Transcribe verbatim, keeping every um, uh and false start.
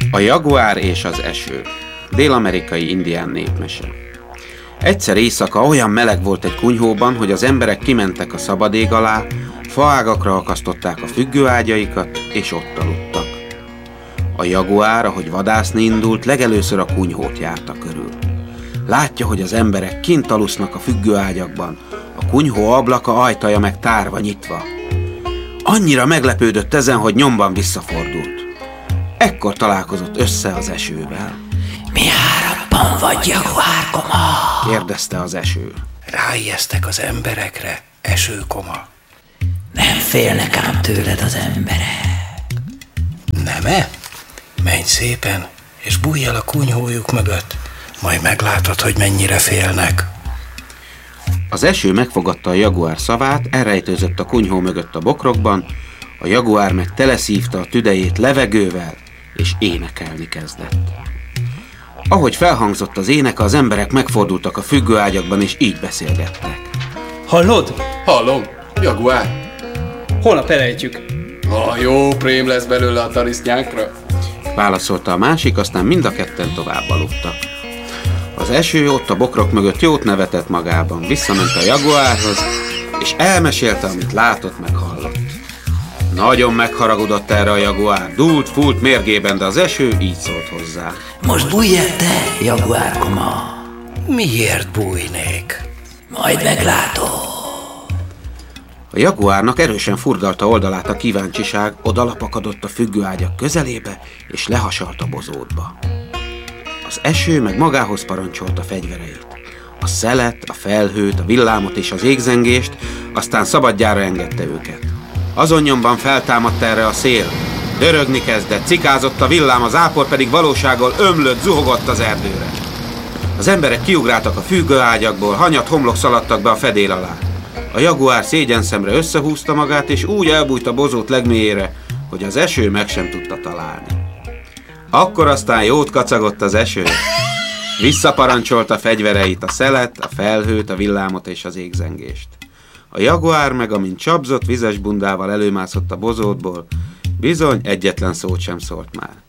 A jaguár és az eső. Dél-amerikai indián népmese. Egyszer éjszaka olyan meleg volt egy kunyhóban, hogy az emberek kimentek a szabad ég alá, faágakra akasztották a függőágyaikat, és ott aludtak. A jaguár, ahogy vadászni indult, legelőször a kunyhót járta körül. Látja, hogy az emberek kint alusznak a függőágyakban, a kunyhó ablaka ajtaja meg tárva nyitva. Annyira meglepődött ezen, hogy nyomban visszafordult. Ekkor találkozott össze az esővel. Mi hárapban vagy, jaguárkoma? Kérdezte az eső. Ráijesztek az emberekre, esőkoma. Nem félnek ám tőled az emberek. Nem-e? Menj szépen, és bújj el a kunyhójuk mögött, majd meglátod, hogy mennyire félnek. Az eső megfogadta a jaguár szavát, elrejtőzött a kunyhó mögött a bokrokban, a jaguár meg teleszívta a tüdejét levegővel, és énekelni kezdett. Ahogy felhangzott az éneke, az emberek megfordultak a függőágyakban, és így beszélgettek. Hallod? Hallom, jaguár. Holnap elejtjük. Ah, jó prém lesz belőle a tarisznyákra. Válaszolta a másik, aztán mind a ketten tovább aludtak. Az eső ott a bokrok mögött jót nevetett magában, visszament a jaguárhoz, és elmesélte, amit látott, meg hallott. Nagyon megharagudott erre a jaguár, dúlt, fúlt mérgében, de az eső így szólt hozzá. Most bújj el te, jaguárkoma. Miért bújnék? Majd meglátod. A jaguárnak erősen furgalta oldalát a kíváncsiság, odalapakadott a függőágyak közelébe, és lehasalt a bozótba. Az eső meg magához parancsolta fegyvereit. A szelet, a felhőt, a villámot és az égzengést, aztán szabadjára engedte őket. Azon nyomban feltámadt erre a szél. Dörögni kezdett, cikázott a villám, az ápor pedig valósággal ömlött, zuhogott az erdőre. Az emberek kiugráltak a függőágyakból, hanyat homlok szaladtak be a fedél alá. A jaguár szégyenszemre összehúzta magát, és úgy elbújt a bozót legmélyére, hogy az eső meg sem tudta találni. Akkor aztán jót kacagott az eső. Visszaparancsolta fegyvereit, a szelet, a felhőt, a villámot és az égzengést. A jaguár meg, amint csapzott vizes bundával előmászott a bozótból, bizony egyetlen szót sem szólt már.